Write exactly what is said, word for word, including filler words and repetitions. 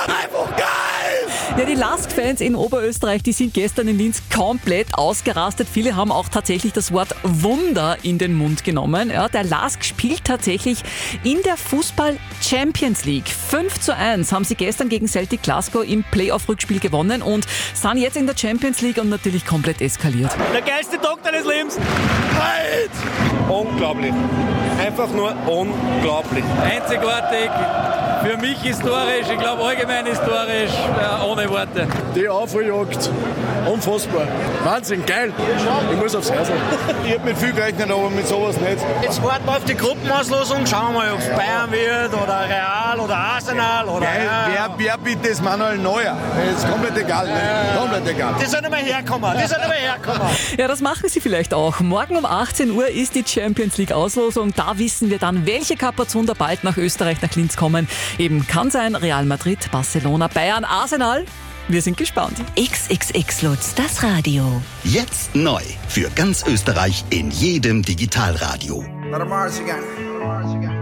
Einfach geil! Ja, die Lask-Fans in Oberösterreich, die sind gestern in Linz komplett ausgerastet. Viele haben auch tatsächlich das Wort Wunder in den Mund genommen. Ja, der Lask spielt tatsächlich in der Fußball-Champions League. fünf zu eins haben sie gestern gegen Celtic Glasgow im Playoff-Rückspiel gewonnen und sind jetzt in der Champions League und natürlich komplett eskaliert. Der geilste Tag deines Lebens. Halt! Unglaublich. Einfach nur unglaublich. Einzigartig. Für mich historisch, ich glaube allgemein historisch, äh, ohne Worte. Die Aufholjagd, unfassbar. Wahnsinn, geil. Ich muss aufs Herz. Ich hab mit viel gerechnet, aber mit sowas nicht. Jetzt warten wir auf die Gruppenauslosung, schauen wir mal, ob es Bayern wird oder Real oder Arsenal oder... Geil, ja. wer, wer bitte ist Manuel Neuer? Das ist komplett egal. Ne? Komplett egal. Die sollen nicht mehr herkommen, die sollen nicht mehr herkommen. Ja, das machen sie vielleicht auch. Morgen um achtzehn Uhr ist die Champions League Auslosung. Da wissen wir dann, welche Kapazunder bald nach Österreich, nach Linz kommen. Eben kann sein Real Madrid, Barcelona, Bayern, Arsenal. Wir sind gespannt. X X X Lutz, das Radio. Jetzt neu. Für ganz Österreich in jedem Digitalradio. Let 'em Mars again.